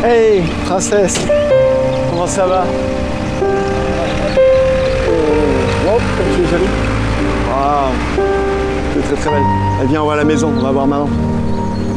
Hey, princesse, comment ça va? Oh, comme tu es jolie. Waouh, tu es très très belle. Eh, viens, on va à la maison, on va voir maman.